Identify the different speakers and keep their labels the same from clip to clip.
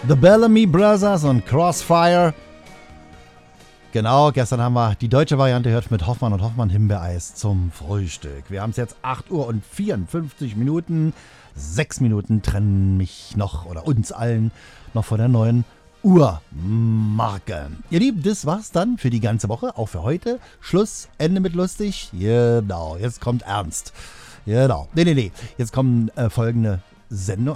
Speaker 1: The Bellamy Brothers und Crossfire. Genau, gestern haben wir die deutsche Variante gehört mit Hoffmann und Hoffmann Himbeereis zum Frühstück. Wir haben es jetzt 8 Uhr und 54 Minuten. 6 Minuten trennen mich noch oder uns allen noch vor der neuen Uhrmarke. Ihr Lieben, das war's dann für die ganze Woche, auch für heute. Schluss, Ende mit lustig. Genau, jetzt kommt ernst. Genau. Nee. Jetzt kommen folgende Sendung,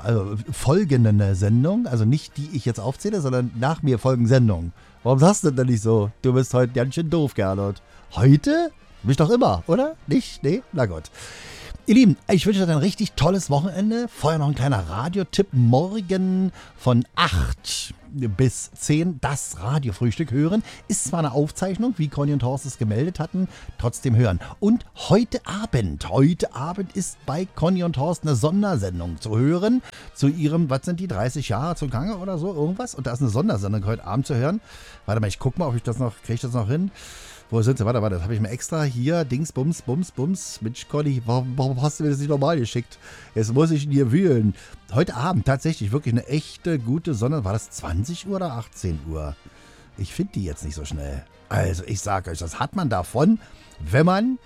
Speaker 1: also nicht die ich jetzt aufzähle, sondern nach mir folgen Sendungen. Warum sagst du denn nicht so? Du bist heute ganz schön doof, Gernot. Heute? Bist doch immer, oder? Nicht? Nee? Na gut. Ihr Lieben, ich wünsche euch ein richtig tolles Wochenende. Vorher noch ein kleiner Radiotipp. Morgen von 8 bis 10 das Radiofrühstück hören. Ist zwar eine Aufzeichnung, wie Conny und Horst es gemeldet hatten, trotzdem hören. Und heute Abend ist bei Conny und Horst eine Sondersendung zu hören. Zu ihrem, was sind die, 30 Jahre zugange oder so, irgendwas? Und da ist eine Sondersendung heute Abend zu hören. Warte mal, ich guck mal, ob ich das noch, kriege ich das noch hin? Wo sind sie? Warte, das habe ich mir extra hier, Dings, Bums. Mensch, Conny, warum hast du mir das nicht normal geschickt? Jetzt muss ich in dir wühlen. Heute Abend tatsächlich wirklich eine echte, gute Sonne. War das 20 Uhr oder 18 Uhr? Ich finde die jetzt nicht so schnell. Also, ich sage euch, das hat man davon, wenn man,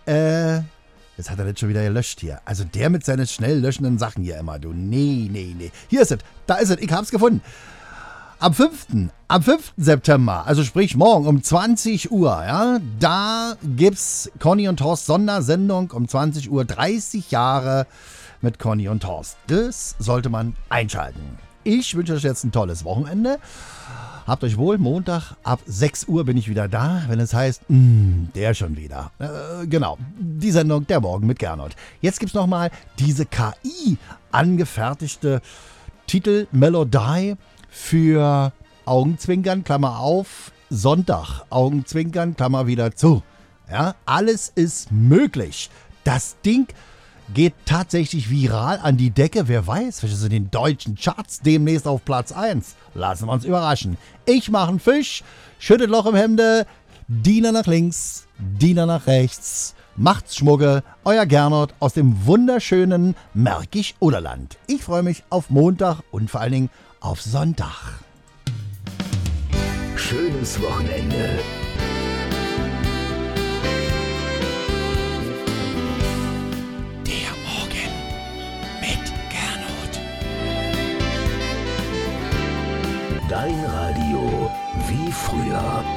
Speaker 1: jetzt hat er das schon wieder gelöscht hier. Also der mit seinen schnell löschenden Sachen hier immer, du. Nee. Hier ist es, da ist es, ich hab's gefunden. Am 5. September, also sprich morgen um 20 Uhr, ja, da gibt's Conny und Horst Sondersendung um 20 Uhr, 30 Jahre mit Conny und Horst. Das sollte man einschalten. Ich wünsche euch jetzt ein tolles Wochenende. Habt euch wohl, Montag ab 6 Uhr bin ich wieder da, wenn es heißt, der schon wieder. Genau, die Sendung der Morgen mit Gernot. Jetzt gibt's nochmal diese KI angefertigte Titelmelodie für Augenzwinkern, Klammer auf, Sonntag, Augenzwinkern, Klammer wieder zu. Ja, alles ist möglich. Das Ding geht tatsächlich viral an die Decke. Wer weiß, vielleicht ist es in den deutschen Charts demnächst auf Platz 1. Lassen wir uns überraschen. Ich mache einen Fisch, schüttet Loch im Hemde, Diener nach links, Diener nach rechts. Macht's Schmucke, euer Gernot aus dem wunderschönen Märkisch-Oderland. Ich freue mich auf Montag und vor allen Dingen auf Sonntag.
Speaker 2: Schönes Wochenende.
Speaker 1: Der Morgen mit Gernot.
Speaker 2: Dein Radio wie früher.